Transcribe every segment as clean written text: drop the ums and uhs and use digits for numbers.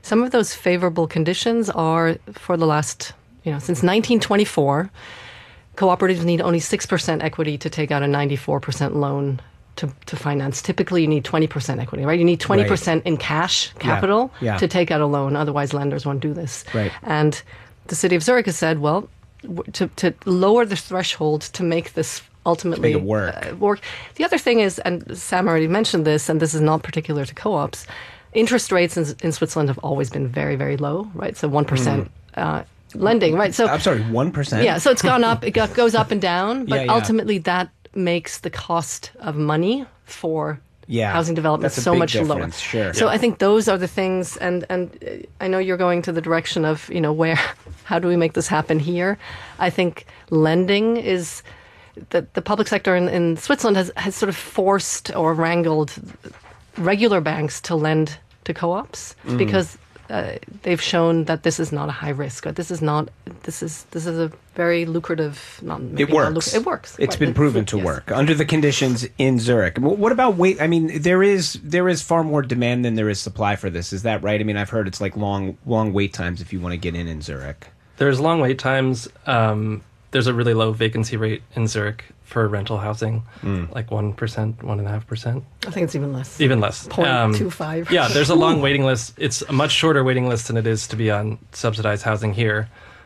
some of those favorable conditions are for the last, since 1924, cooperatives need only 6% equity to take out a 94% loan to finance. Typically, you need 20% equity, right? You need 20% in cash capital to take out a loan. Otherwise, lenders won't do this. Right. And the city of Zurich has said, well, to lower the threshold to make this ultimately to make it work. The other thing is, and Sam already mentioned this, and this is not particular to co-ops, interest rates in Switzerland have always been very, very low, right? So 1% lending, right? So I'm sorry, 1%? Yeah, so it's gone up. It goes up and down, but ultimately that makes the cost of money for housing development so much lower. Sure. So I think those are the things, and I know you're going to the direction of, how do we make this happen here? I think lending is, the public sector in Switzerland has sort of forced or wrangled regular banks to lend to co-ops because they've shown that this is not a high risk. Or this is a very lucrative. It works. It works. It's been proven to work under the conditions in Zurich. What about wait? I mean, there is far more demand than there is supply for this. Is that right? I mean, I've heard it's like long wait times if you want to get in Zurich. There's long wait times. There's a really low vacancy rate in Zurich for rental housing, like 1%, 1.5%. I think it's even less. Even less. 0.25. Yeah, there's a long waiting list. It's a much shorter waiting list than it is to be on subsidized housing here.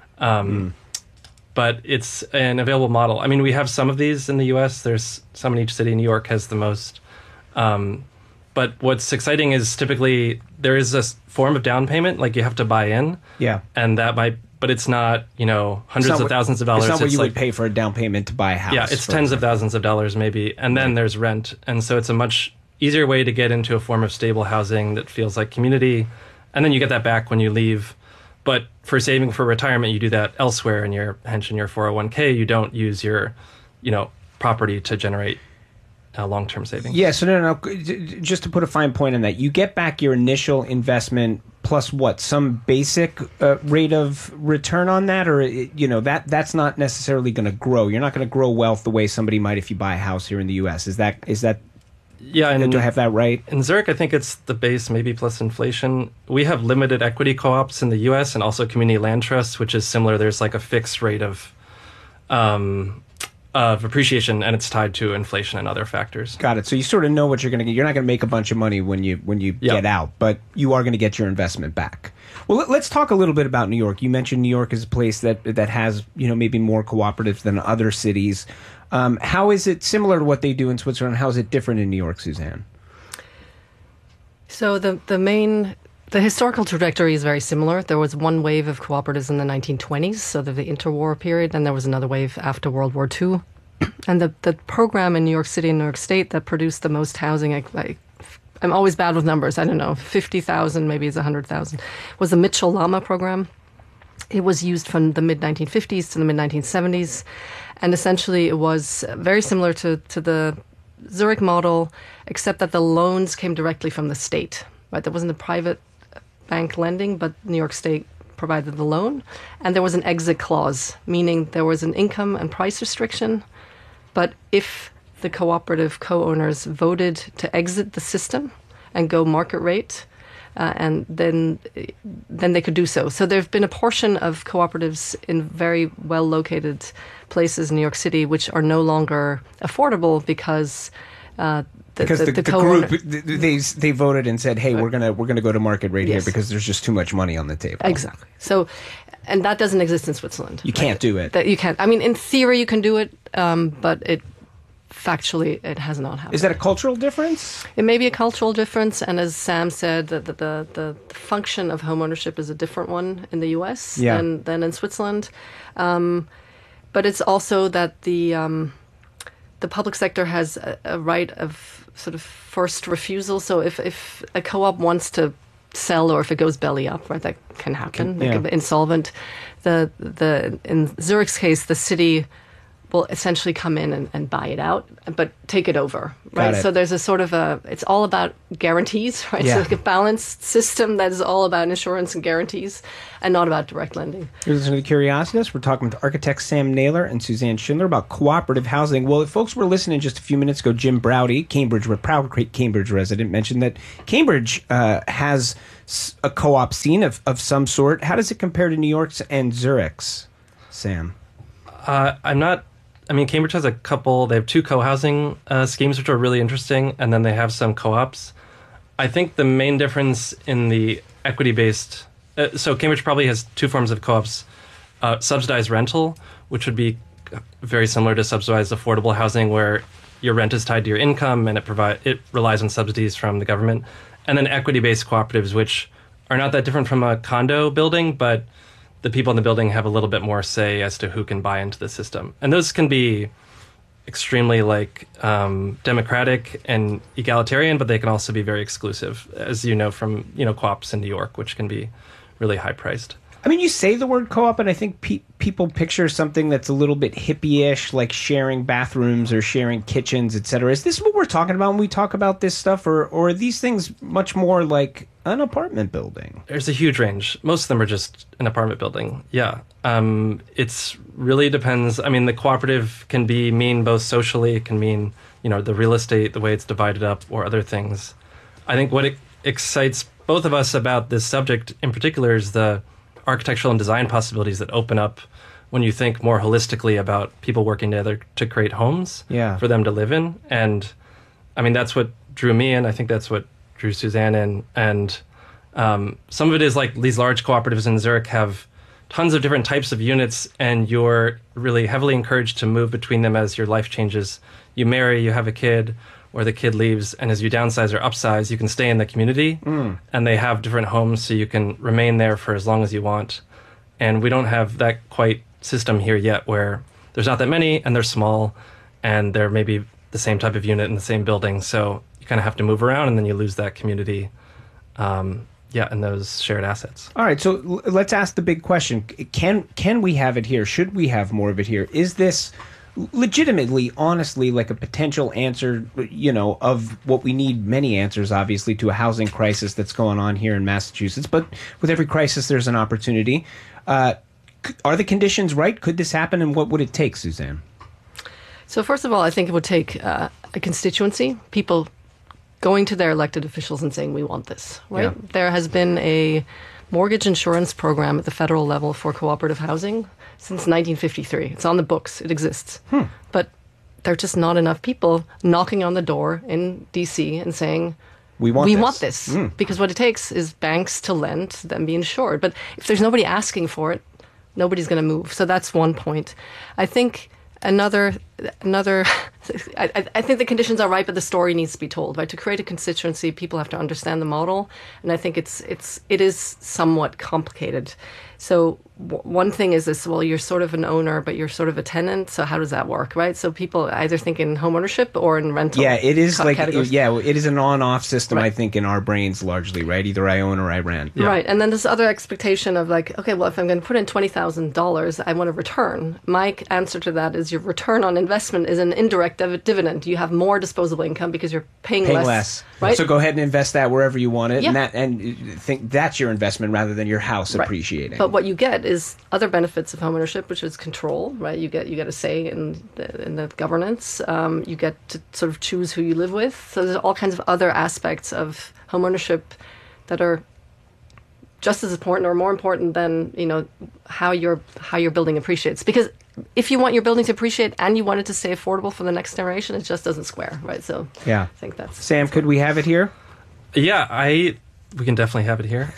But it's an available model. I mean, we have some of these in the U.S. There's some in each city. New York has the most. But what's exciting is typically there is a form of down payment, like you have to buy in. Yeah. And that might... But it's not, hundreds of thousands of dollars. It's not what you would pay for a down payment to buy a house. Yeah, it's tens of thousands of dollars maybe. And then there's rent. And so it's a much easier way to get into a form of stable housing that feels like community. And then you get that back when you leave. But for saving for retirement, you do that elsewhere in your pension, your 401k. You don't use your, property to generate long-term savings. Yeah, so no. Just to put a fine point on that, you get back your initial investment plus what, some basic rate of return on that, or that's not necessarily going to grow. You're not going to grow wealth the way somebody might if you buy a house here in the U.S. Is that? Yeah, do I have that right? In Zurich, I think it's the base maybe plus inflation. We have limited equity co-ops in the U.S. and also community land trusts, which is similar. There's like a fixed rate of appreciation, and it's tied to inflation and other factors. Got it. So you sort of know what you're going to get. You're not going to make a bunch of money when you get out, but you are going to get your investment back. Well, let's talk a little bit about New York. You mentioned New York is a place that has maybe more cooperatives than other cities. How is it similar to what they do in Switzerland? How is it different in New York, Suzanne? So the historical trajectory is very similar. There was one wave of cooperatives in the 1920s, so the interwar period, and there was another wave after World War II. And the program in New York City and New York State that produced the most housing, I'm always bad with numbers, I don't know, 50,000, maybe it's 100,000, was the Mitchell-Lama program. It was used from the mid-1950s to the mid-1970s, and essentially it was very similar to the Zurich model, except that the loans came directly from the state. Right? There wasn't a private bank lending, but New York State provided the loan. And there was an exit clause, meaning there was an income and price restriction. But if the cooperative co-owners voted to exit the system and go market rate, and then they could do so. So there have been a portion of cooperatives in very well-located places in New York City which are no longer affordable because the group they voted and said, "Hey, we're gonna go to market rate here because there's just too much money on the table." Exactly. So, and that doesn't exist in Switzerland. You can't do it. That you can't. I mean, in theory, you can do it, but factually, it has not happened. Is that a cultural difference? It may be a cultural difference, and as Sam said, the function of homeownership is a different one in the U.S. than in Switzerland. But it's also that the public sector has a right of sort of first refusal. So if a co-op wants to sell, or if it goes belly up, right, that can happen. They could be insolvent. In Zurich's case, the city will essentially come in and buy it out, but take it over, right? So there's a sort of it's all about guarantees, right? Yeah. So like a balanced system that is all about insurance and guarantees and not about direct lending. You're listening to Curiositas. We're talking with architects Sam Naylor and Suzanne Schindler about cooperative housing. Well, if folks were listening just a few minutes ago, Jim Browdy, proud Cambridge resident, mentioned that Cambridge has a co-op scene of some sort. How does it compare to New York's and Zurich's, Sam? Cambridge has a couple. They have 2 co-housing schemes, which are really interesting, and then they have some co-ops. I think the main difference in the equity-based... so Cambridge probably has 2 forms of co-ops. Subsidized rental, which would be very similar to subsidized affordable housing, where your rent is tied to your income and it relies on subsidies from the government. And then equity-based cooperatives, which are not that different from a condo building, but the people in the building have a little bit more say as to who can buy into the system. And those can be extremely democratic and egalitarian, but they can also be very exclusive, as you know from co-ops in New York, which can be really high priced. I mean, you say the word co-op, and I think people picture something that's a little bit hippie-ish, like sharing bathrooms or sharing kitchens, etc. Is this what we're talking about when we talk about this stuff, or are these things much more like an apartment building? There's a huge range. Most of them are just an apartment building. Yeah. It's really depends. I mean, the cooperative can mean both socially. It can mean, the real estate, the way it's divided up, or other things. I think what excites both of us about this subject in particular is the architectural and design possibilities that open up when you think more holistically about people working together to create homes for them to live in. And I mean, that's what drew me in. I think that's what drew Suzanne in. And some of it is like these large cooperatives in Zurich have tons of different types of units, and you're really heavily encouraged to move between them as your life changes. You marry, you have a kid, or the kid leaves, and as you downsize or upsize, you can stay in the community, and they have different homes, so you can remain there for as long as you want. And we don't have that quite system here yet, where there's not that many, and they're small, and they're maybe the same type of unit in the same building, so you kind of have to move around, and then you lose that community, and those shared assets. All right, so let's ask the big question. Can we have it here? Should we have more of it here? Is this legitimately, honestly, like a potential answer, of what we need, many answers, obviously, to a housing crisis that's going on here in Massachusetts. But with every crisis, there's an opportunity. Are the conditions right? Could this happen, and what would it take, Suzanne? So first of all, I think it would take a constituency, people going to their elected officials and saying, we want this, right? Yeah. There has been a mortgage insurance program at the federal level for cooperative housing since 1953. It's on the books. It exists. But there are just not enough people knocking on the door in D.C. and saying, we want this. Because what it takes is banks to lend, then be insured. But if there's nobody asking for it, nobody's going to move. So that's one point. I think another I think the conditions are right, but the story needs to be told, right? To create a constituency, people have to understand the model, and I think it is somewhat complicated. So one thing is this: well, you're sort of an owner, but you're sort of a tenant. So how does that work, right? So people either think in home ownership or in rental. Yeah, it is it is an on-off system. Right. I think in our brains largely, right? Either I own or I rent. Yeah. Right, and then this other expectation of like, okay, well, if I'm going to put in $20,000, I want a return. My answer to that is your return on investment is an indirect dividend. You have more disposable income because you're paying less. Right? So go ahead and invest that wherever you want it, and think that's your investment rather than your house appreciating. But what you get is other benefits of homeownership, which is control, right? You get a say in the governance. You get to sort of choose who you live with. So there's all kinds of other aspects of homeownership that are just as important or more important than how your building appreciates. Because if you want your building to appreciate and you want it to stay affordable for the next generation, it just doesn't square, right? So I think that's... Sam, could we have it here? Yeah, we can definitely have it here.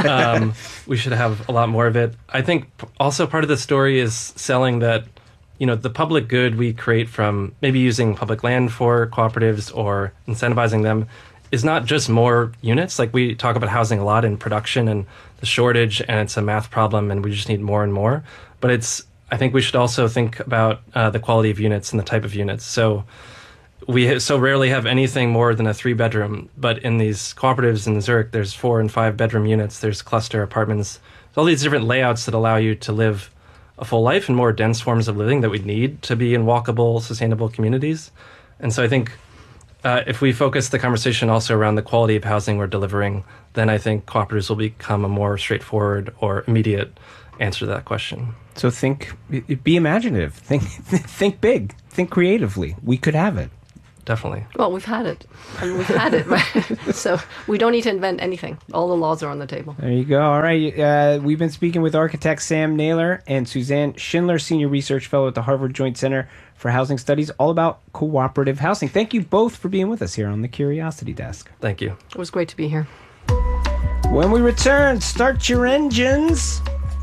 We should have a lot more of it. I think also part of the story is selling that, the public good we create from maybe using public land for cooperatives or incentivizing them is not just more units. Like we talk about housing a lot in production and the shortage, and it's a math problem and we just need more and more. But I think we should also think about the quality of units and the type of units. So we so rarely have anything more than a 3-bedroom, but in these cooperatives in Zurich, there's 4 and 5 bedroom units. There's cluster apartments. There's all these different layouts that allow you to live a full life and more dense forms of living that we need to be in walkable, sustainable communities. And so I think if we focus the conversation also around the quality of housing we're delivering, then I think cooperatives will become a more straightforward or immediate answer to that question. So be imaginative, think big, think creatively. We could have it. definitely. Well, we've had it. I mean, we've had it, right? So we don't need to invent anything. All the laws are on the table. There you go. All right. We've been speaking with architect Sam Naylor and Suzanne Schindler, Senior Research Fellow at the Harvard Joint Center for Housing Studies, all about cooperative housing. Thank you both for being with us here on the Curiosity Desk. Thank you. It was great to be here. When we return, start your engines.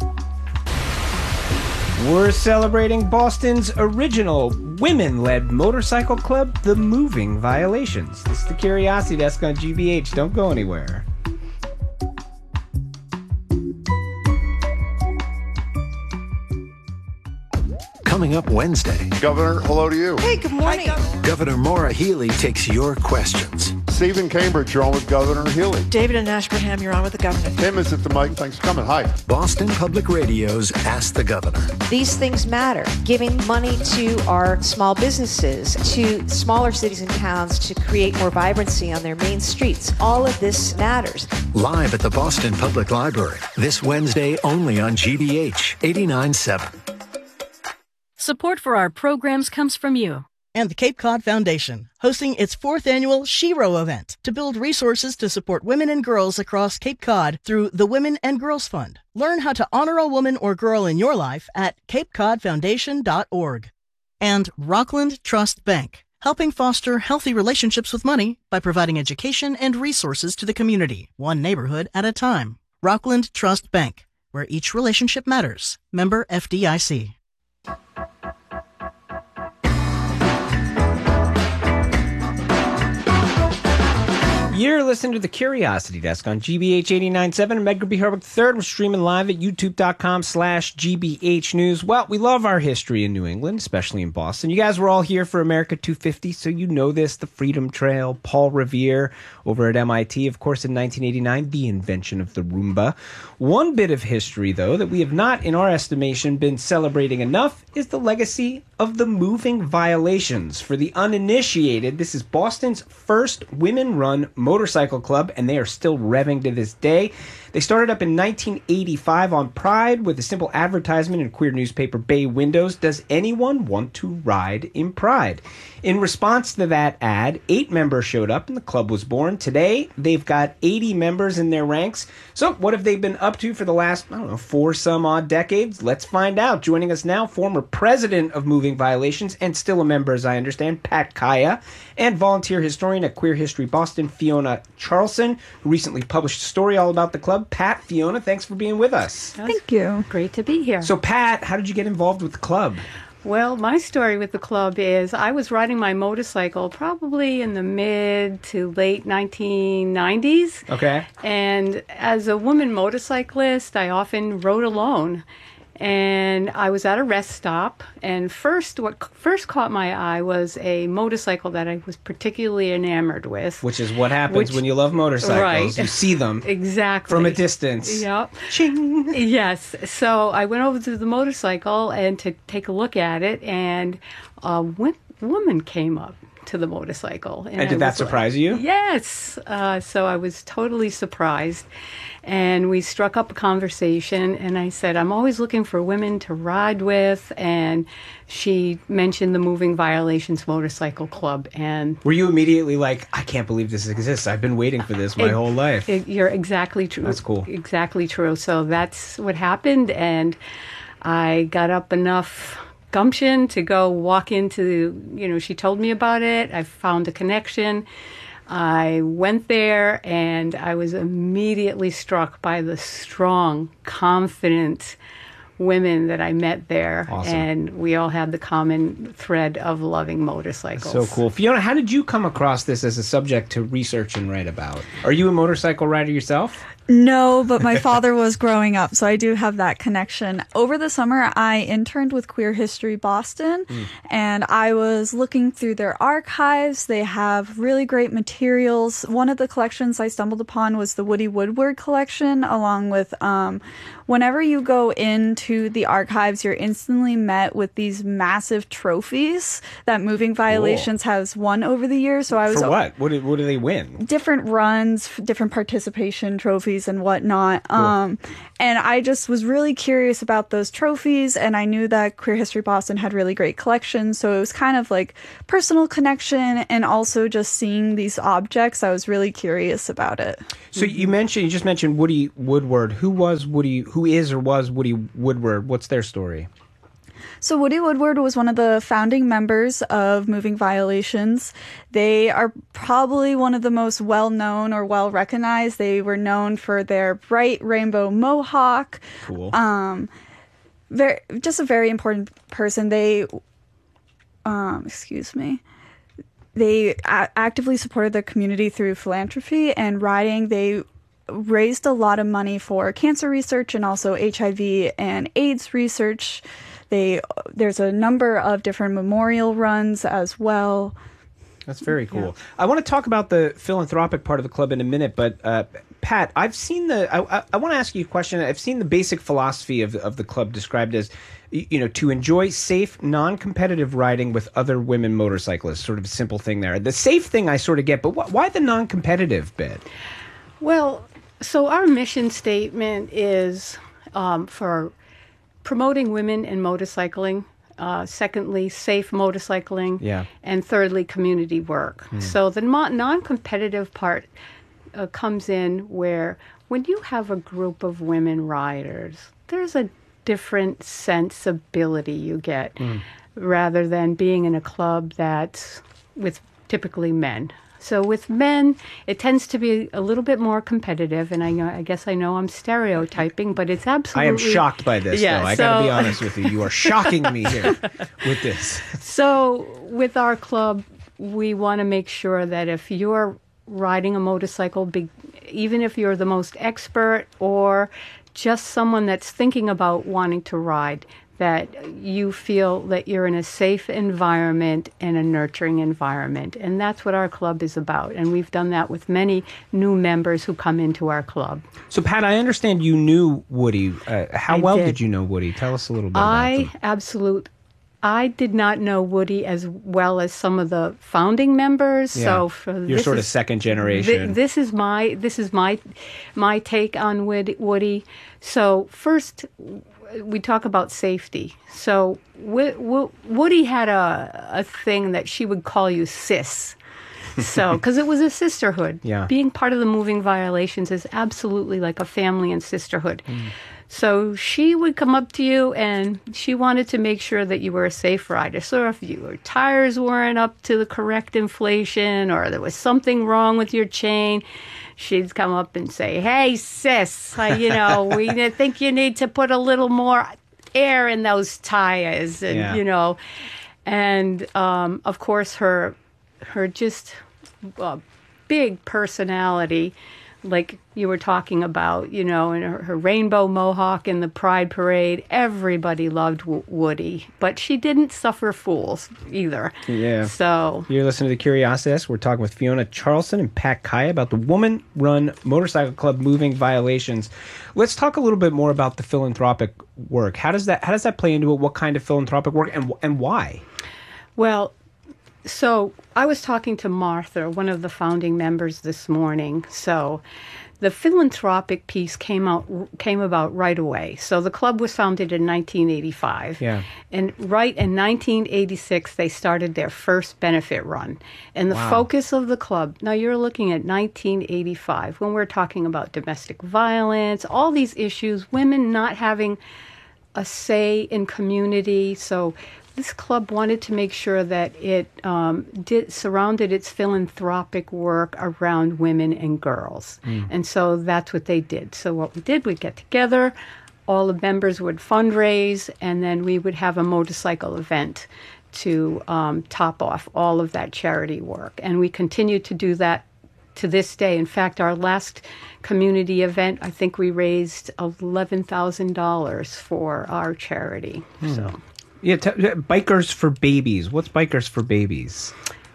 We're celebrating Boston's original women-led motorcycle club, the Moving Violations. This is the Curiosity Desk on GBH. Don't go anywhere. Coming up Wednesday. Governor, hello to you. Hey, good morning. Hi, Governor Maura Healey takes your questions. Steve in Cambridge, you're on with Governor Healey. David in Ashburnham, you're on with the governor. Tim is at the mic. Thanks for coming. Hi. Boston Public Radio's Ask the Governor. These things matter. Giving money to our small businesses, to smaller cities and towns to create more vibrancy on their main streets. All of this matters. Live at the Boston Public Library. This Wednesday only on GBH 89.7. Support for our programs comes from you. And the Cape Cod Foundation, hosting its 4th annual Shero event to build resources to support women and girls across Cape Cod through the Women and Girls Fund. Learn how to honor a woman or girl in your life at capecodfoundation.org. And Rockland Trust Bank, helping foster healthy relationships with money by providing education and resources to the community, one neighborhood at a time. Rockland Trust Bank, where each relationship matters. Member FDIC. You're listening to the Curiosity Desk on GBH 89.7. I'm Edgar B. Herwick III. We're streaming live at youtube.com/GBH News. Well, we love our history in New England, especially in Boston. You guys were all here for America 250, so you know this. The Freedom Trail, Paul Revere over at MIT, of course, in 1989, the invention of the Roomba. One bit of history, though, that we have not, in our estimation, been celebrating enough is the legacy of the Moving Violations. For the uninitiated, this is Boston's first women-run motorcycle club, and they are still revving to this day. They started up in 1985 on Pride with a simple advertisement in queer newspaper Bay Windows. Does anyone want to ride in Pride? In response to that ad, 8 members showed up and the club was born. Today, they've got 80 members in their ranks. So what have they been up to for the last, 4 some odd decades? Let's find out. Joining us now, former president of Moving Violations and still a member, as I understand, Pat Kaya, and volunteer historian at Queer History Boston, Fiona Charlson, who recently published a story all about the club. Pat, Fiona, thanks for being with us. Thank you. Great to be here. So, Pat, how did you get involved with the club? Well, my story with the club is I was riding my motorcycle probably in the mid to late 1990s. Okay. And as a woman motorcyclist, I often rode alone. And I was at a rest stop, and what first caught my eye was a motorcycle that I was particularly enamored with. Which is what happens when you love motorcycles. Right. You see them. Exactly. From a distance. Yep. Ching. Yes. So I went over to the motorcycle and to take a look at it, and a woman came up to the motorcycle. And did that surprise you? Yes. So I was totally surprised. And we struck up a conversation, and I said, I'm always looking for women to ride with. And she mentioned the Moving Violations Motorcycle Club. And were you immediately like, I can't believe this exists. I've been waiting for this my whole life. You're exactly true. That's cool. Exactly true. So that's what happened. And I got up enough gumption to go walk into, she told me about it. I found a connection. I went there, and I was immediately struck by the strong, confident women that I met there. Awesome. And we all had the common thread of loving motorcycles. So cool. Fiona, how did you come across this as a subject to research and write about? Are you a motorcycle rider yourself? No, but my father was growing up, so I do have that connection. Over the summer, I interned with Queer History Boston, and I was looking through their archives. They have really great materials. One of the collections I stumbled upon was the Woody Woodward collection, along with whenever you go into the archives, you're instantly met with these massive trophies that Moving Violations has won over the years. So I was For what? What do they win? Different runs, different participation trophies. trophies and whatnot. Cool. And I just was really curious about those trophies, and I knew that Queer History Boston had really great collections, so it was kind of like personal connection, and also just seeing these objects, I was really curious about it. So you just mentioned Woody Woodward. Who is or was Woody Woodward? What's their story? So Woody Woodward was one of the founding members of Moving Violations. They are probably one of the most well-known or well-recognized. They were known for their bright rainbow mohawk. Cool. Just a very important person. They, They actively supported their community through philanthropy and writing. They raised a lot of money for cancer research and also HIV and AIDS research. There's a number of different memorial runs as well. That's very cool. Yeah. I want to talk about the philanthropic part of the club in a minute, but Pat, I've seen I want to ask you a question. I've seen the basic philosophy of the club described as, to enjoy safe, non-competitive riding with other women motorcyclists. Sort of a simple thing there. The safe thing I sort of get, but why the non-competitive bit? Well, so our mission statement is for promoting women in motorcycling, secondly, safe motorcycling, and thirdly, community work. So the non-competitive part comes in where when you have a group of women riders, there's a different sensibility you get rather than being in a club that's with typically men. So with men, it tends to be a little bit more competitive, and I guess I know I'm stereotyping, but it's absolutely... I am shocked by this, though. I got to be honest with you. You are shocking me here with this. So with our club, we want to make sure that if you're riding a motorcycle, even if you're the most expert or just someone that's thinking about wanting to ride, that you feel that you're in a safe environment and a nurturing environment. And that's what our club is about. And we've done that with many new members who come into our club. So, Pat, I understand you knew Woody. How well did you know Woody? Tell us a little bit about him. I did not know Woody as well as some of the founding members. Yeah. So you're sort of second generation. This is my take on Woody. So first, we talk about safety. So Woody had a thing that she would call you sis. So, because it was a sisterhood. Yeah. Being part of the Moving Violations is absolutely like a family and sisterhood. So she would come up to you and she wanted to make sure that you were a safe rider. So if your tires weren't up to the correct inflation or there was something wrong with your chain, she'd come up and say, "Hey, sis, we think you need to put a little more air in those tires." And, and of course, her just big personality, like you were talking about, and her rainbow mohawk in the Pride Parade, everybody loved Woody. But she didn't suffer fools either. Yeah. So you're listening to The Curiositas. We're talking with Fiona Charlson and Pat Kaya about the woman-run motorcycle club Moving Violations. Let's talk a little bit more about the philanthropic work. How does that play into it? What kind of philanthropic work and why? Well, so I was talking to Martha, one of the founding members, this morning. So the philanthropic piece came about right away. So the club was founded in 1985. Yeah. And right in 1986, they started their first benefit run. And the focus of the club, now you're looking at 1985, when we're talking about domestic violence, all these issues, women not having a say in community. So this club wanted to make sure that it surrounded its philanthropic work around women and girls. And so that's what they did. So what we did, we'd get together, all the members would fundraise, and then we would have a motorcycle event to top off all of that charity work. And we continue to do that to this day. In fact, our last community event, I think we raised $11,000 for our charity. So. Yeah, Bikers for Babies. What's Bikers for Babies?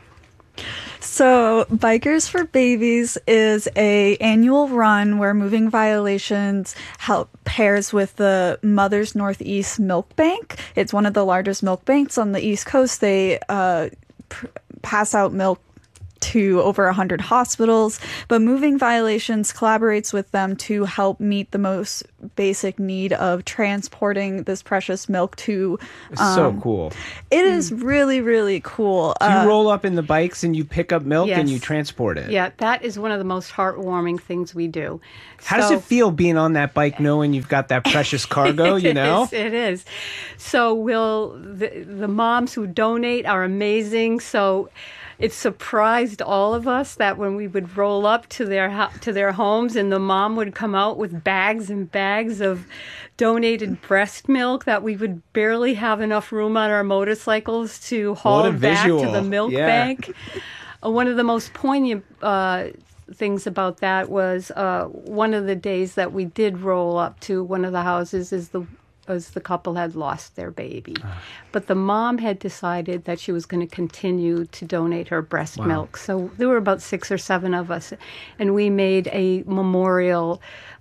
So Bikers for Babies is a annual run where Moving Violations pairs with the Mothers Northeast Milk Bank. It's one of the largest milk banks on the East Coast. They pass out milk to over 100 hospitals. But Moving Violations collaborates with them to help meet the most basic need of transporting this precious milk to... so cool. It is really, really cool. So you roll up in the bikes and you pick up milk Yes. and you transport it. Yeah, that is one of the most heartwarming things we do. How does it feel being on that bike knowing you've got that precious cargo, you know? It is. So the moms who donate are amazing. So it surprised all of us that when we would roll up to their homes and the mom would come out with bags and bags of donated breast milk that we would barely have enough room on our motorcycles to haul back to the milk bank. One of the most poignant things about that was one of the days that we did roll up to one of the houses as the couple had lost their baby. But the mom had decided that she was going to continue to donate her breast milk. So there were about 6 or 7 of us, and we made a memorial.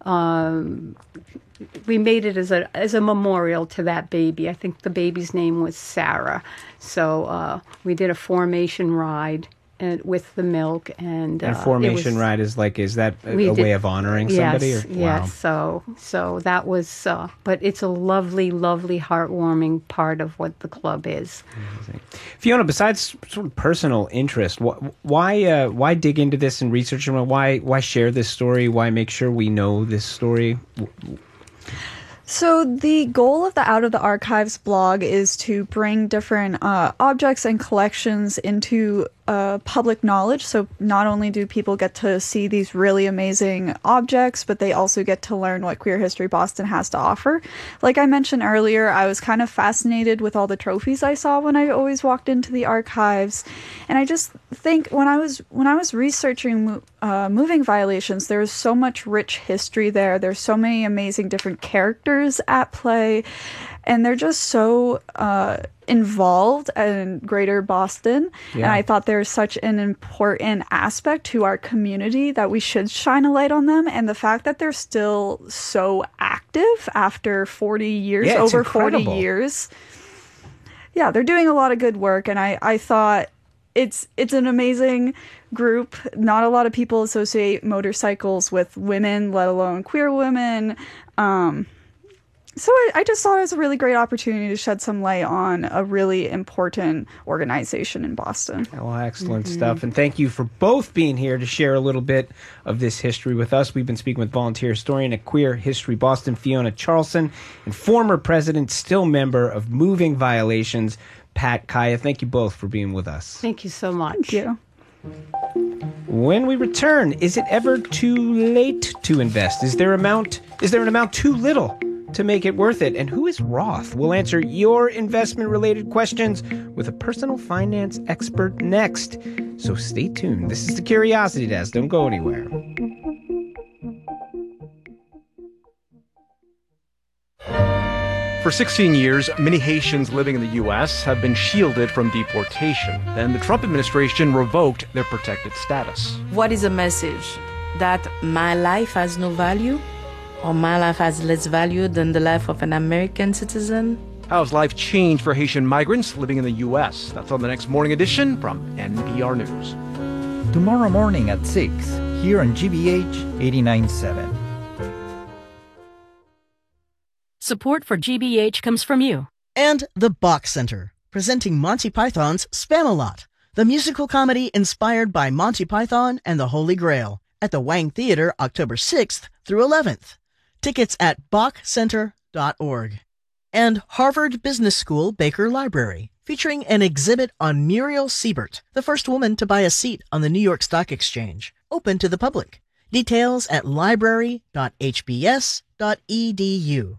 We made it as a memorial to that baby. I think the baby's name was Sarah. So we did a formation ride with the milk, and a formation ride is that a way of honoring somebody? Yes, yes. So that was, but it's a lovely, lovely, heartwarming part of what the club is. Amazing. Fiona, besides sort of personal interest, why dig into this and research it? Why share this story? Why make sure we know this story? So the goal of the Out of the Archives blog is to bring different objects and collections into public knowledge. So not only do people get to see these really amazing objects, but they also get to learn what Queer History Boston has to offer. Like I mentioned earlier, I was kind of fascinated with all the trophies I saw when I always walked into the archives. And I just think when I was researching Moving Violations, there was so much rich history there. There's so many amazing different characters at play, and they're just so involved in Greater Boston. Yeah. And I thought there's such an important aspect to our community that we should shine a light on them. And the fact that they're still so active after 40 years, over incredible. 40 years. Yeah, they're doing a lot of good work. And I thought it's an amazing group. Not a lot of people associate motorcycles with women, let alone queer women. So I just thought it was a really great opportunity to shed some light on a really important organization in Boston. Well, excellent stuff. And thank you for both being here to share a little bit of this history with us. We've been speaking with volunteer historian at Queer History Boston, Fiona Charlson, and former president, still member of Moving Violations, Pat Kaya. Thank you both for being with us. Thank you so much. Thank you. When we return, is it ever too late to invest? Is there an amount too little to make it worth it? And who is Roth? We'll answer your investment-related questions with a personal finance expert next. So stay tuned. This is the Curiosity Desk. Don't go anywhere. For 16 years, many Haitians living in the U.S. have been shielded from deportation. Then the Trump administration revoked their protected status. What is a message? That my life has no value? Or my life has less value than the life of an American citizen? How's life changed for Haitian migrants living in the U.S.? That's on the next morning edition from NPR News. Tomorrow morning at 6, here on GBH 89.7. Support for GBH comes from you. And the Bach Center, presenting Monty Python's Spamalot, the musical comedy inspired by Monty Python and the Holy Grail, at the Wang Theater October 6th through 11th. Tickets at bachcenter.org. And Harvard Business School Baker Library, featuring an exhibit on Muriel Siebert, the first woman to buy a seat on the New York Stock Exchange, open to the public. Details at library.hbs.edu.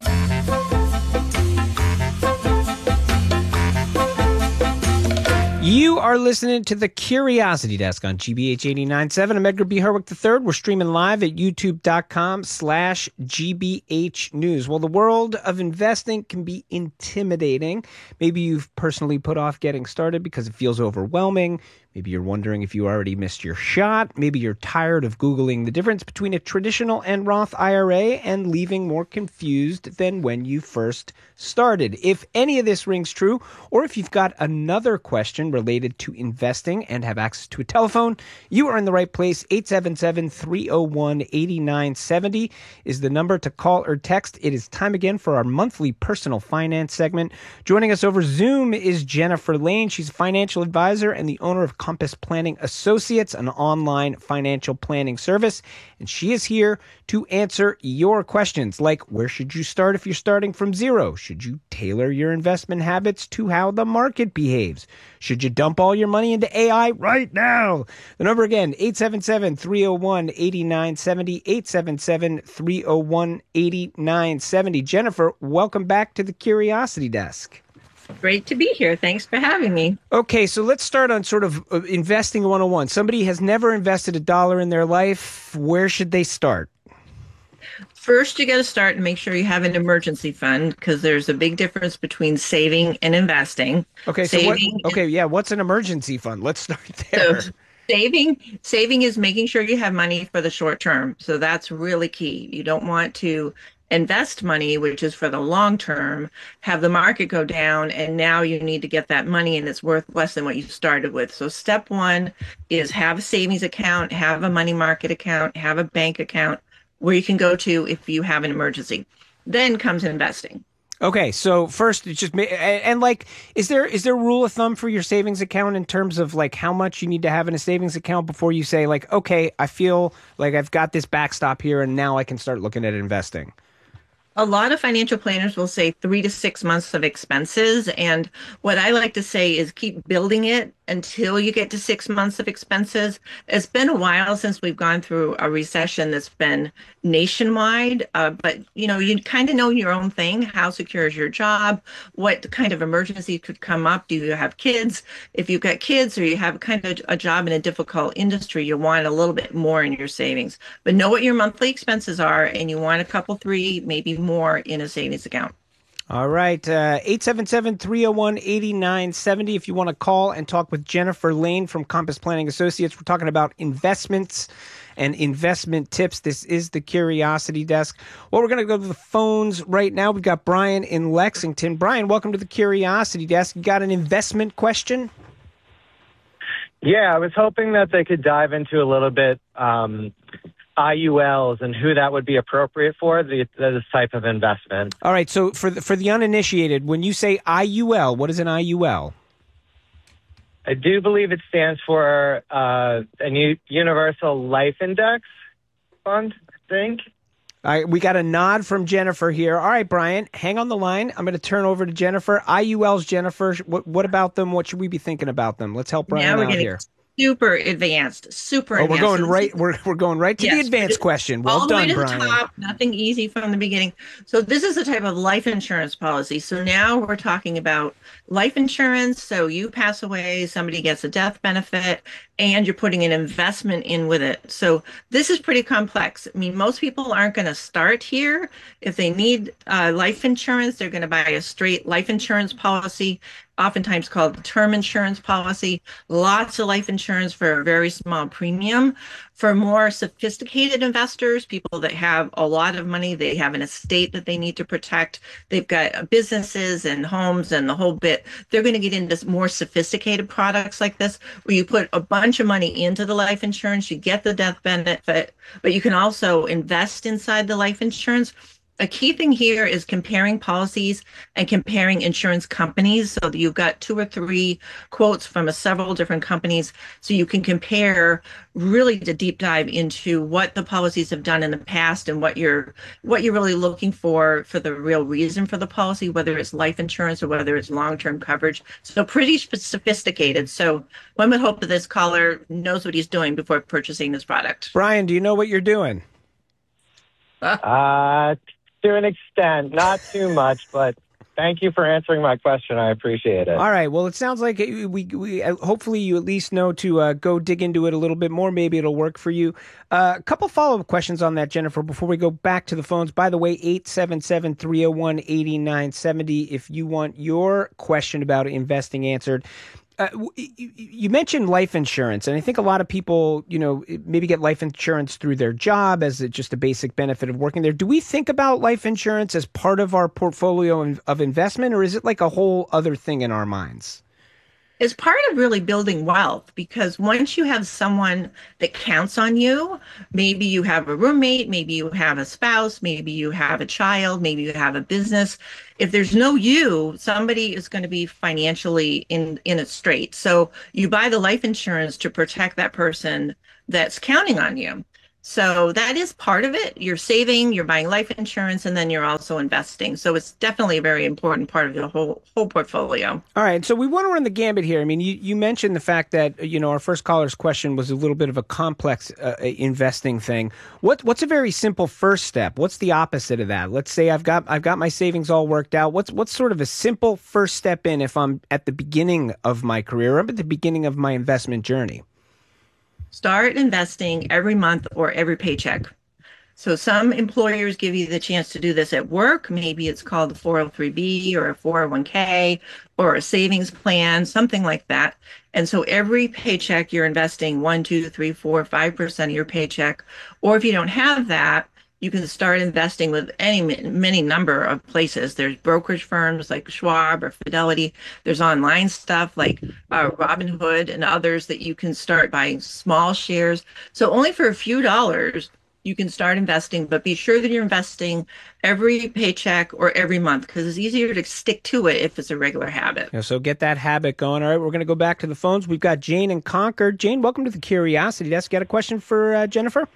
You are listening to the Curiosity Desk on GBH 89.7. I'm Edgar B. Herwick III. We're streaming live at youtube.com/GBH News. Well, the world of investing can be intimidating. Maybe you've personally put off getting started because it feels overwhelming. Maybe you're wondering if you already missed your shot. Maybe you're tired of Googling the difference between a traditional and Roth IRA and leaving more confused than when you first started. If any of this rings true, or if you've got another question related to investing and have access to a telephone, you are in the right place. 877-301-8970 is the number to call or text. It is time again for our monthly personal finance segment. Joining us over Zoom is Jennifer Lane. She's a financial advisor and the owner of Compass Planning Associates, an online financial planning service. And she is here to answer your questions like, where should you start if you're starting from zero? Should you tailor your investment habits to how the market behaves? Should you dump all your money into AI right now? The number again, 877-301-8970, 877-301-8970. Jennifer, welcome back to the Curiosity Desk. Great to be here. Thanks for having me. Okay, so let's start on sort of investing 101. Somebody has never invested $1 in their life. Where should they start? First, you got to start and make sure you have an emergency fund, because there's a big difference between saving and investing. Okay, so what's an emergency fund? Let's start there. So saving is making sure you have money for the short term. So that's really key. You don't want to invest money, which is for the long term, have the market go down, and now you need to get that money and it's worth less than what you started with. So step one is have a savings account, have a money market account, have a bank account where you can go to if you have an emergency. Then comes investing. Okay, so first, it's just is there a rule of thumb for your savings account in terms of like how much you need to have in a savings account before you say like, okay, I feel like I've got this backstop here and now I can start looking at investing? A lot of financial planners will say 3 to 6 months of expenses. And what I like to say is keep building it until you get to 6 months of expenses. It's been a while since we've gone through a recession that's been nationwide. But, you kind of know your own thing. How secure is your job? What kind of emergency could come up? Do you have kids? If you've got kids or you have kind of a job in a difficult industry, you want a little bit more in your savings. But know what your monthly expenses are, and you want a couple, 3, maybe more in a savings account. All right, 877-301-8970 if you want to call and talk with Jennifer Lane from Compass Planning Associates. We're talking about investments and investment tips. This is the Curiosity Desk. Well, we're going to go to the phones right now. We've got Brian in Lexington. Brian, welcome to the Curiosity Desk. You got an investment question? Yeah, I was hoping that they could dive into a little bit IULs and who that would be appropriate for, this type of investment. All right, so for the uninitiated, when you say IUL, what is an IUL? I do believe it stands for a Universal Life Index Fund, I think. All right, we got a nod from Jennifer here. All right, Brian, hang on the line. I'm going to turn over to Jennifer. IULs, Jennifer, what about them? What should we be thinking about them? Let's help Brian out here. Super advanced. We're going right. We're going right to the advanced question. Well done, Brian. All the way to the top. Nothing easy from the beginning. So this is a type of life insurance policy. So now we're talking about life insurance. So you pass away, somebody gets a death benefit, and you're putting an investment in with it. So this is pretty complex. I mean, most people aren't going to start here. If they need life insurance, they're going to buy a straight life insurance policy, oftentimes called term insurance policy. Lots of life insurance for a very small premium. For more sophisticated investors, people that have a lot of money, they have an estate that they need to protect, they've got businesses and homes and the whole bit, they're going to get into more sophisticated products like this, where you put a bunch of money into the life insurance, you get the death benefit, but you can also invest inside the life insurance. A key thing here is comparing policies and comparing insurance companies. So you've got 2 or 3 quotes from several different companies. So you can compare really to deep dive into what the policies have done in the past and what you're really looking for the real reason for the policy, whether it's life insurance or whether it's long-term coverage. So pretty sophisticated. So one would hope that this caller knows what he's doing before purchasing this product. Brian, do you know what you're doing? To an extent, not too much, but thank you for answering my question. I appreciate it. All right. Well, it sounds like we hopefully you at least know to go dig into it a little bit more. Maybe it'll work for you. A couple follow-up questions on that, Jennifer, before we go back to the phones. By the way, 877-301-8970 if you want your question about investing answered. You mentioned life insurance, and I think a lot of people, maybe get life insurance through their job as just a basic benefit of working there. Do we think about life insurance as part of our portfolio of investment, or is it like a whole other thing in our minds? It's part of really building wealth, because once you have someone that counts on you, maybe you have a roommate, maybe you have a spouse, maybe you have a child, maybe you have a business. If there's no you, somebody is going to be financially in a strait. So you buy the life insurance to protect that person that's counting on you. So that is part of it. You're saving, you're buying life insurance, and then you're also investing. So it's definitely a very important part of the whole portfolio. All right. So we want to run the gambit here. I mean, you mentioned the fact that, our first caller's question was a little bit of a complex investing thing. What's a very simple first step? What's the opposite of that? Let's say I've got my savings all worked out. What's sort of a simple first step in if I'm at the beginning of my career, or I'm at the beginning of my investment journey? Start investing every month or every paycheck. So some employers give you the chance to do this at work. Maybe it's called a 403B or a 401k or a savings plan, something like that. And so every paycheck you're investing 1, 2, 3, 4, 5% of your paycheck. Or if you don't have that, you can start investing with many number of places. There's brokerage firms like Schwab or Fidelity. There's online stuff like Robinhood and others that you can start buying small shares. So only for a few dollars, you can start investing, but be sure that you're investing every paycheck or every month, because it's easier to stick to it if it's a regular habit. Yeah, so get that habit going. All right, we're going to go back to the phones. We've got Jane in Concord. Jane, welcome to the Curiosity Desk. Got a question for Jennifer?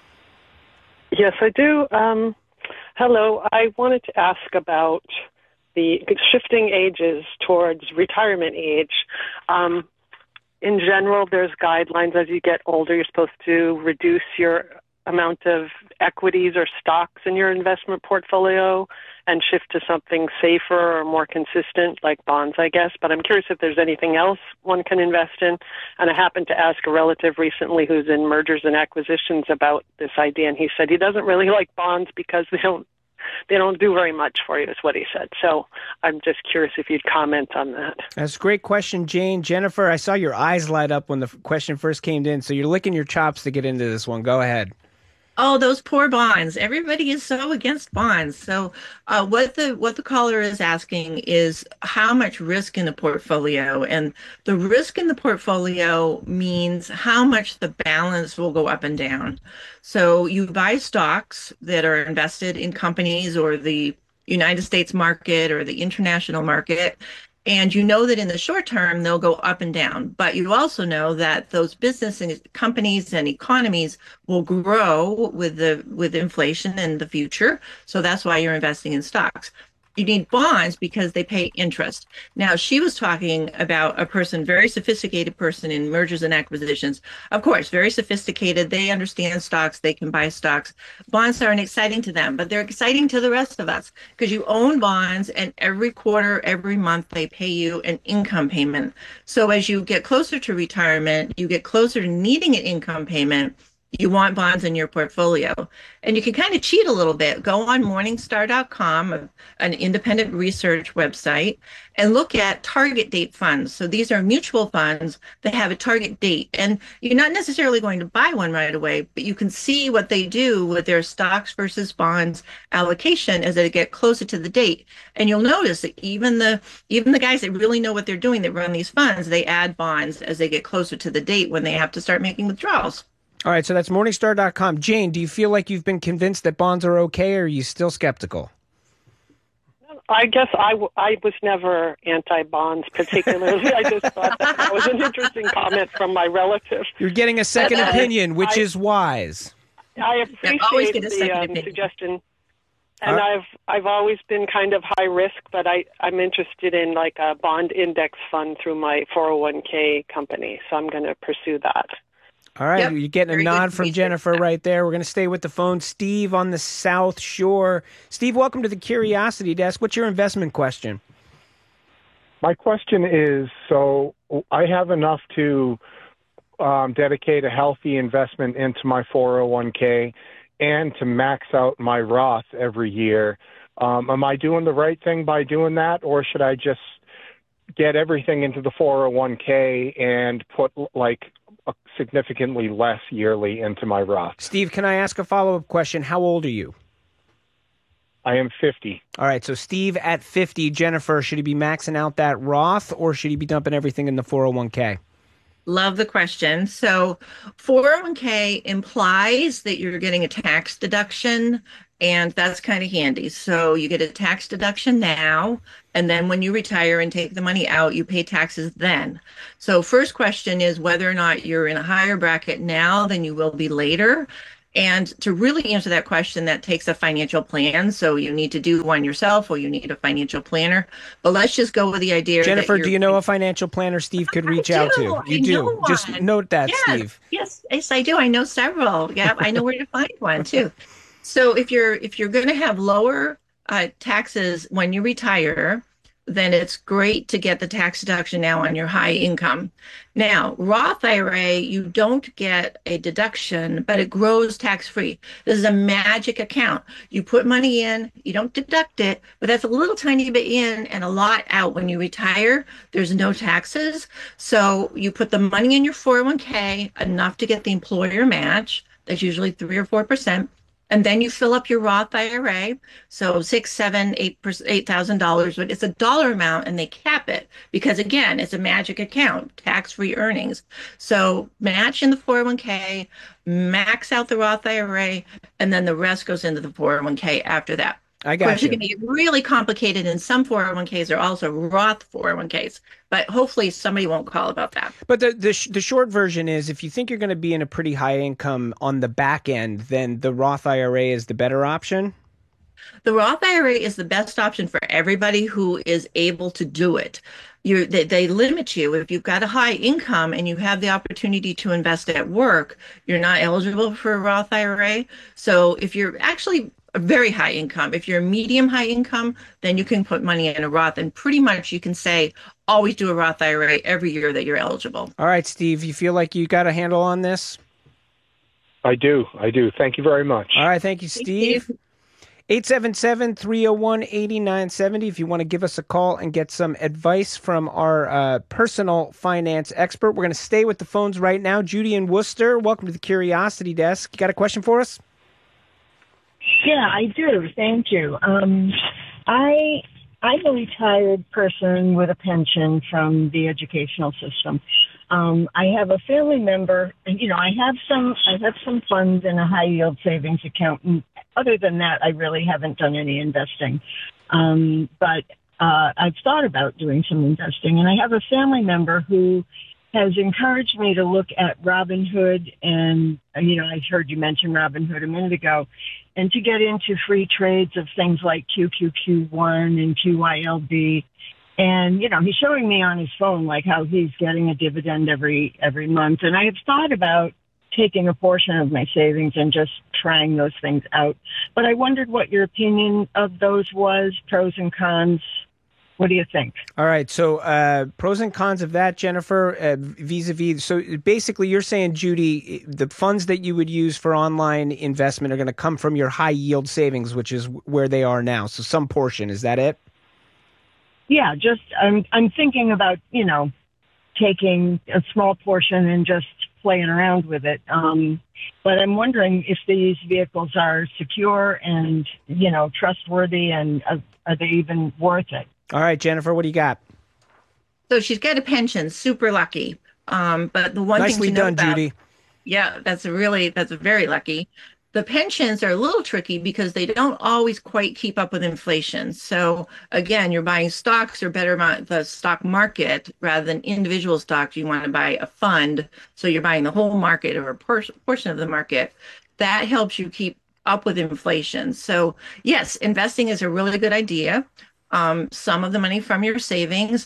Yes, I do. Hello. I wanted to ask about the shifting ages towards retirement age. In general, there's guidelines as you get older. You're supposed to reduce your amount of equities or stocks in your investment portfolio and shift to something safer or more consistent, like bonds, I guess. But I'm curious if there's anything else one can invest in. And I happened to ask a relative recently who's in mergers and acquisitions about this idea, and he said he doesn't really like bonds because they don't do very much for you, is what he said. So I'm just curious if you'd comment on that. That's a great question, Jane. Jennifer, I saw your eyes light up when the question first came in, so you're licking your chops to get into this one. Go ahead. Oh, those poor bonds. Everybody is so against bonds. So what the caller is asking is how much risk in the portfolio. And the risk in the portfolio means how much the balance will go up and down. So you buy stocks that are invested in companies or the United States market or the international market. And you know that in the short term, they'll go up and down. But you also know that those business and companies and economies will grow with inflation in the future. So that's why you're investing in stocks. You need bonds because they pay interest. Now, she was talking about a person, very sophisticated person in mergers and acquisitions. Of course, very sophisticated. They understand stocks. They can buy stocks. Bonds aren't exciting to them, but they're exciting to the rest of us because you own bonds, and every quarter, every month, they pay you an income payment. So as you get closer to retirement, you get closer to needing an income payment, you want bonds in your portfolio. And you can kind of cheat a little bit. Go on Morningstar.com, an independent research website, and look at target date funds. So these are mutual funds that have a target date. And you're not necessarily going to buy one right away, but you can see what they do with their stocks versus bonds allocation as they get closer to the date. And you'll notice that even the guys that really know what they're doing that run these funds, they add bonds as they get closer to the date when they have to start making withdrawals. All right, so that's Morningstar.com. Jane, do you feel like you've been convinced that bonds are okay, or are you still skeptical? I guess I was never anti-bonds particularly. I just thought that was an interesting comment from my relative. You're getting a second opinion, which is wise. I appreciate the suggestion. And I've always been kind of high risk, but I'm interested in like a bond index fund through my 401k company, so I'm going to pursue that. All right, you're getting a nod from Jennifer right there. We're going to stay with the phone. Steve on the South Shore. Steve, welcome to the Curiosity Desk. What's your investment question? My question is, so I have enough to dedicate a healthy investment into my 401k and to max out my Roth every year. Am I doing the right thing by doing that, or should I just get everything into the 401k and put like significantly less yearly into my Roth. Steve, can I ask a follow-up question? How old are you? I am 50. All right, so Steve at 50, Jennifer, should he be maxing out that Roth or should he be dumping everything in the 401k? Love the question. So 401k implies that you're getting a tax deduction, and that's kind of handy. So you get a tax deduction now, and then when you retire and take the money out, you pay taxes then. So first question is whether or not you're in a higher bracket now than you will be later. And to really answer that question, that takes a financial plan. So you need to do one yourself or you need a financial planner. But let's just go with the idea. Jennifer, do you know a financial planner Steve could reach out to? You do. Just note that, yes, Steve. Yes, I do. I know several. Yeah, I know where to find one too. So if you're going to have lower taxes when you retire, then it's great to get the tax deduction now on your high income. Now, Roth IRA, you don't get a deduction, but it grows tax-free. This is a magic account. You put money in, you don't deduct it, but that's a little tiny bit in and a lot out. When you retire, there's no taxes. So you put the money in your 401k, enough to get the employer match. That's usually 3 or 4%. And then you fill up your Roth IRA, so $6,000, $7,000, $8,000, but it's a dollar amount, and they cap it because again, it's a magic account, tax-free earnings. So match in the 401k, max out the Roth IRA, and then the rest goes into the 401k after that. I got you. It's going to get really complicated in some 401ks. There are also Roth 401ks, but hopefully somebody won't call about that. But the short version is if you think you're going to be in a pretty high income on the back end, then the Roth IRA is the better option? The Roth IRA is the best option for everybody who is able to do it. They limit you. If you've got a high income and you have the opportunity to invest at work, you're not eligible for a Roth IRA. So if you're actually a very high income, if you're a medium high income, then you can put money in a Roth, and pretty much you can say always do a Roth IRA every year that you're eligible. All right, Steve, you feel like you got a handle on this? I do. Thank you very much. All right, thank you, Steve. 877-301-8970 if you want to give us a call and get some advice from our personal finance expert. We're going to stay with the phones right now. Judy in Worcester, welcome to the Curiosity Desk. You got a question for us? Yeah, I do. Thank you. I'm a retired person with a pension from the educational system. I have a family member, and I have some funds in a high yield savings account. And other than that, I really haven't done any investing. But I've thought about doing some investing, and I have a family member who has encouraged me to look at Robinhood, and I heard you mention Robinhood a minute ago, and to get into free trades of things like QQQ1 and QYLB. And he's showing me on his phone like how he's getting a dividend every month. And I have thought about taking a portion of my savings and just trying those things out. But I wondered what your opinion of those was, pros and cons. What do you think? All right. So pros and cons of that, Jennifer, vis-a-vis. So basically you're saying, Judy, the funds that you would use for online investment are going to come from your high yield savings, which is where they are now. So some portion. Is that it? Yeah, just I'm thinking about, taking a small portion and just playing around with it. But I'm wondering if these vehicles are secure and, trustworthy, and are they even worth it? All right, Jennifer, what do you got? So she's got a pension, super lucky. But the one Nicely thing to know done, about, Judy. Yeah, that's very lucky. The pensions are a little tricky because they don't always quite keep up with inflation. So again, you're buying stocks or better the stock market rather than individual stocks. You want to buy a fund. So you're buying the whole market or a portion of the market. That helps you keep up with inflation. So yes, investing is a really good idea. Some of the money from your savings.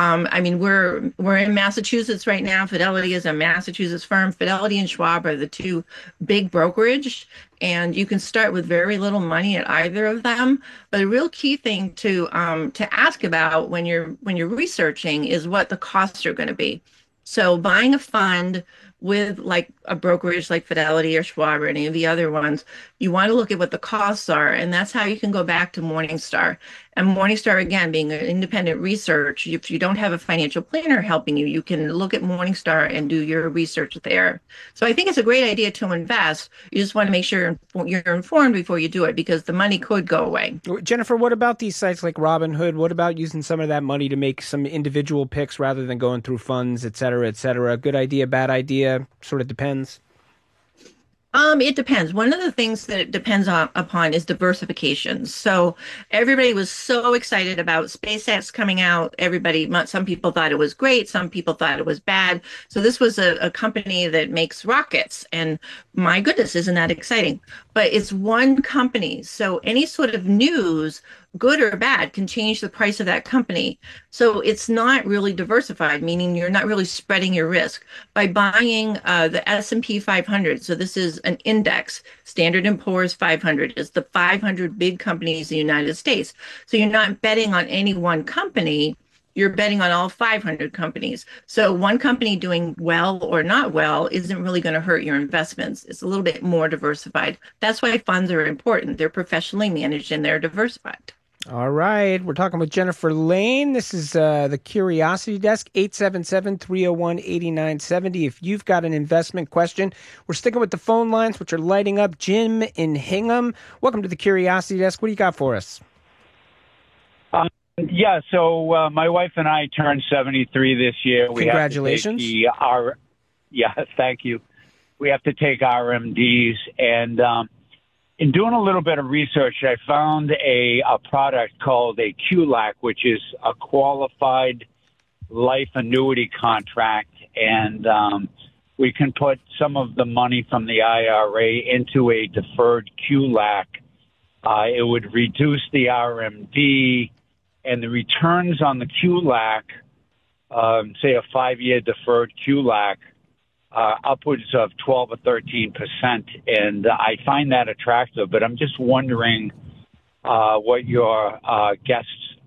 We're in Massachusetts right now. Fidelity is a Massachusetts firm. Fidelity and Schwab are the two big brokerage, and you can start with very little money at either of them. But the real key thing to ask about when you're researching is what the costs are going to be. So buying a fund with like a brokerage like Fidelity or Schwab or any of the other ones, you want to look at what the costs are. And that's how you can go back to Morningstar. And Morningstar, again, being an independent research, if you don't have a financial planner helping you, you can look at Morningstar and do your research there. So I think it's a great idea to invest. You just want to make sure you're informed before you do it, because the money could go away. Jennifer, what about these sites like Robinhood? What about using some of that money to make some individual picks rather than going through funds, et cetera, et cetera? Good idea, bad idea? Sort of depends. It depends. One of the things that it depends upon is diversification. So everybody was so excited about SpaceX coming out. Some people thought it was great. Some people thought it was bad. So this was a company that makes rockets. And my goodness, isn't that exciting? But it's one company. So any sort of news, good or bad, can change the price of that company. So it's not really diversified, meaning you're not really spreading your risk. By buying the S&P 500, so this is an index, Standard & Poor's 500 is the 500 big companies in the United States. So you're not betting on any one company, you're betting on all 500 companies. So one company doing well or not well isn't really going to hurt your investments. It's a little bit more diversified. That's why funds are important. They're professionally managed and they're diversified. All right. We're talking with Jennifer Lane. This is the Curiosity Desk, 877-301-8970. If you've got an investment question, we're sticking with the phone lines, which are lighting up. Jim in Hingham, welcome to the Curiosity Desk. What do you got for us? So my wife and I turned 73 this year. Congratulations. Thank you. We have to take RMDs, and in doing a little bit of research, I found a product called a QLAC, which is a qualified life annuity contract, and we can put some of the money from the IRA into a deferred QLAC. It would reduce the RMD, and the returns on the QLAC, say a 5-year deferred QLAC, upwards of 12 or 13%, and I find that attractive. But I'm just wondering what your guests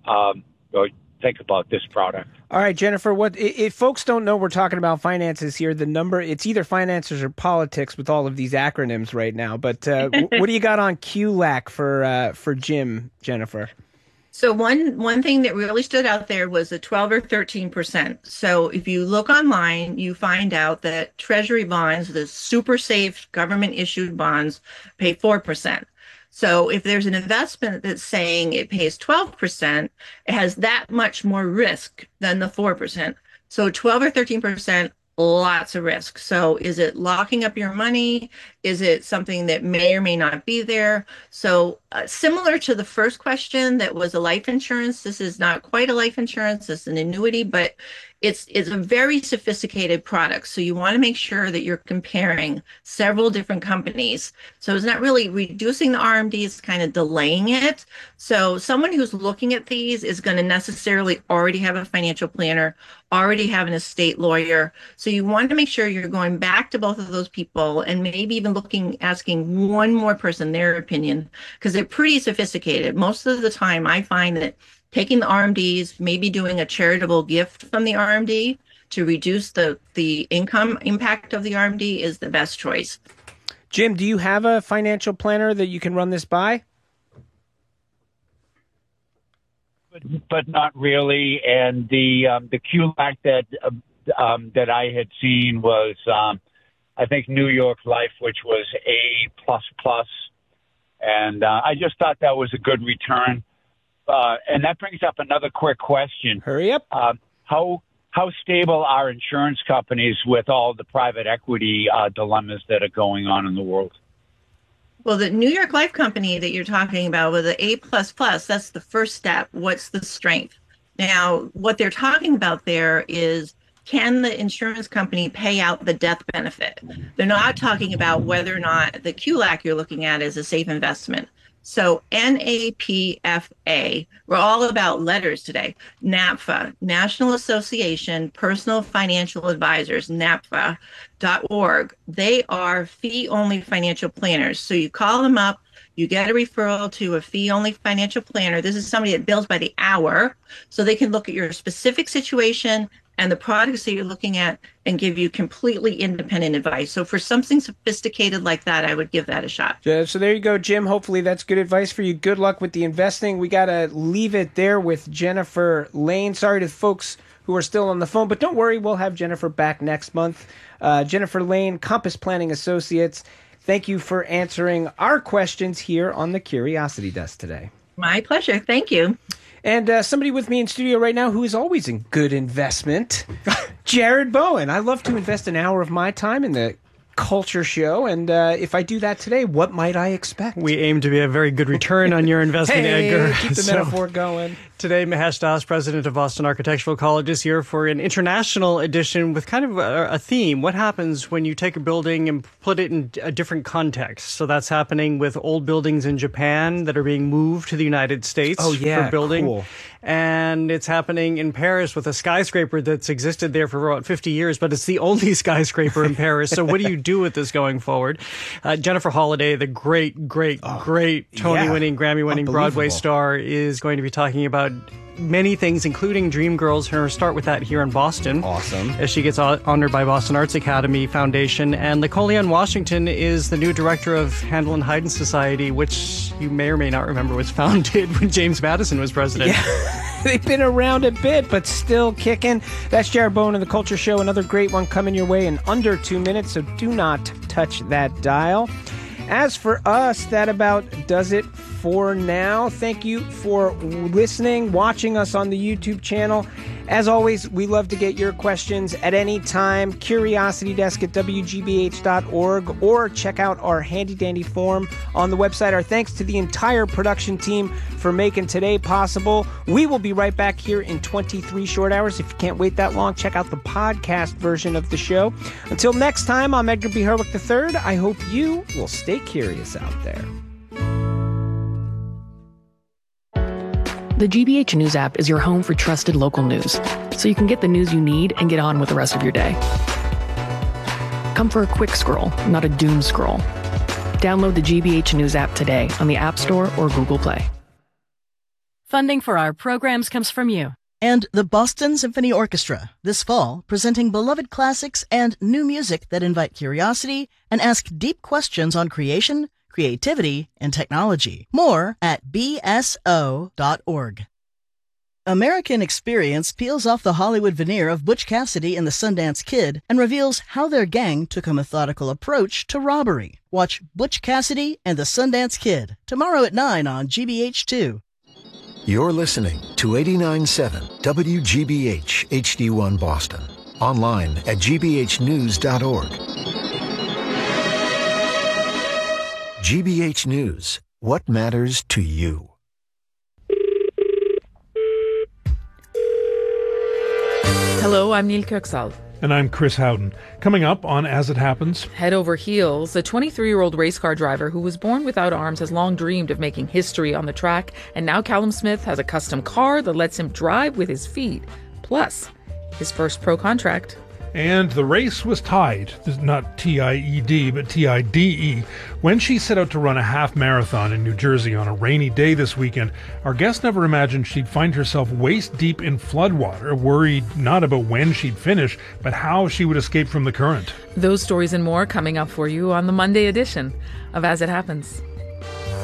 think about this product. All right, Jennifer, if folks don't know we're talking about finances here, the number, it's either finances or politics with all of these acronyms right now. But what do you got on QLAC for Jim, Jennifer? So one thing that really stood out there was the 12 or 13%. So if you look online, you find out that Treasury bonds, the super safe government issued bonds, pay 4%. So if there's an investment that's saying it pays 12%, it has that much more risk than the 4%. So 12 or 13%, lots of risk. So is it locking up your money? Is it something that may or may not be there? So similar to the first question that was a life insurance, this is not quite a life insurance, it's an annuity, but it's a very sophisticated product. So you want to make sure that you're comparing several different companies. So it's not really reducing the RMD, it's kind of delaying it. So someone who's looking at these is going to necessarily already have a financial planner, already have an estate lawyer. So you want to make sure you're going back to both of those people and maybe even asking one more person their opinion, because they're pretty sophisticated. Most of the time I find that taking the RMDs, maybe doing a charitable gift from the RMD to reduce the income impact of the RMD is the best choice. Jim, do you have a financial planner that you can run this by? But not really. And the QLAC that I had seen was, I think, New York Life, which was A++. And I just thought that was a good return. And that brings up another quick question. Hurry up. How stable are insurance companies with all the private equity dilemmas that are going on in the world? Well, the New York Life company that you're talking about with the A++, that's the first step. What's the strength? Now, what they're talking about there is, can the insurance company pay out the death benefit? They're not talking about whether or not the QLAC you're looking at is a safe investment. So NAPFA, we're all about letters today. NAPFA, National Association Personal Financial Advisors, NAPFA.org. They are fee-only financial planners. So you call them up, You get a referral to a fee-only financial planner. This is somebody that bills by the hour, so they can look at your specific situation and the products that you're looking at and give you completely independent advice. So for something sophisticated like that, I would give that a shot. So there you go, Jim. Hopefully that's good advice for you. Good luck with the investing. We got to leave it there with Jennifer Lane. Sorry to the folks who are still on the phone, but don't worry, we'll have Jennifer back next month. Jennifer Lane, Compass Planning Associates, thank you for answering our questions here on the Curiosity Desk today. My pleasure. Thank you. And somebody with me in studio right now who is always in good investment, Jared Bowen. I love to invest an hour of my time in the culture show, and if I do that today, what might I expect? We aim to be a very good return on your investment, Edgar. Keep the metaphor going. Today, Mahesh Das, president of Boston Architectural College, is here for an international edition with kind of a theme. What happens when you take a building and put it in a different context? So that's happening with old buildings in Japan that are being moved to the United States for building. Cool. And it's happening in Paris with a skyscraper that's existed there for about 50 years, but it's the only skyscraper in Paris. So what do you do with this going forward? Jennifer Holliday, the great Tony-winning, Grammy-winning Broadway star, is going to be talking about many things, including Dreamgirls. Her start with that here in Boston. Awesome. As she gets honored by Boston Arts Academy Foundation. And Lecoleanne Washington is the new director of Handel and Haydn Society, which you may or may not remember was founded when James Madison was president. Yeah. They've been around a bit, but still kicking. That's Jared Bowen of The Culture Show. Another great one coming your way in under 2 minutes, so do not touch that dial. As for us, that about does it for now. Thank you for listening, watching us on the YouTube channel. As always, we love to get your questions at any time. CuriosityDesk@WGBH.org, or check out our handy-dandy form on the website. Our thanks to the entire production team for making today possible. We will be right back here in 23 short hours. If you can't wait that long, check out the podcast version of the show. Until next time, I'm Edgar B. Herwick III. I hope you will stay curious out there. The GBH News app is your home for trusted local news, so you can get the news you need and get on with the rest of your day. Come for a quick scroll, not a doom scroll. Download the GBH News app today on the App Store or Google Play. Funding for our programs comes from you. And the Boston Symphony Orchestra, this fall, presenting beloved classics and new music that invite curiosity and ask deep questions on creation, creativity, and technology. More at bso.org. American Experience peels off the Hollywood veneer of Butch Cassidy and the Sundance Kid and reveals how their gang took a methodical approach to robbery. Watch Butch Cassidy and the Sundance Kid tomorrow at 9 on GBH2. You're listening to 89.7 WGBH HD1 Boston. Online at gbhnews.org. GBH News. What matters to you? Hello, I'm Neil Kirksall. And I'm Chris Howden. Coming up on As It Happens. Head over heels, a 23-year-old race car driver who was born without arms has long dreamed of making history on the track, and now Callum Smith has a custom car that lets him drive with his feet. Plus, his first pro contract. And the race was tied, not T-I-E-D, but T-I-D-E, when she set out to run a half marathon in New Jersey on a rainy day this weekend. Our guest never imagined she'd find herself waist deep in floodwater, worried not about when she'd finish, but how she would escape from the current. Those stories and more coming up for you on the Monday edition of As It Happens.